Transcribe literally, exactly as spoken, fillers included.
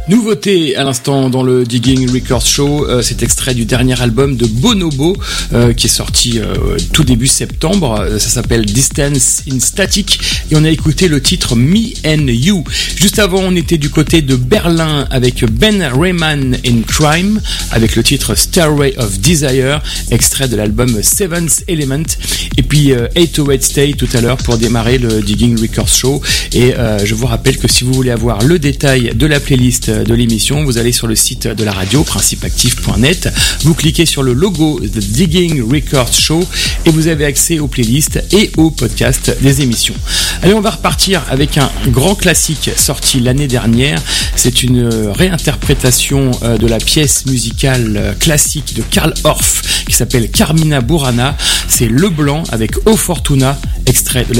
Nouveauté à l'instant dans le Digging Records Show, euh, cet extrait du dernier album de Bonobo euh, qui est sorti euh, tout début septembre. Ça s'appelle Distance in Static et on a écouté le titre Me and You. Juste avant, on était du côté de Berlin avec Ben Rayman in Crime avec le titre Stairway of Desire, extrait de l'album Seventh Element. Et puis euh, eight oh eight Stay tout à l'heure pour démarrer le Digging Records Show. Et euh, je vous rappelle que si vous voulez avoir le détail de la playlist de l'émission, vous allez sur le site de la radio principe actif point net, vous cliquez sur le logo The Digging Records Show et vous avez accès aux playlists et aux podcasts des émissions. Allez, on va repartir avec un grand classique sorti l'année dernière. C'est une réinterprétation de la pièce musicale classique de Carl Orff qui s'appelle Carmina Burana. C'est Le Blanc avec O Fortuna, extrait de la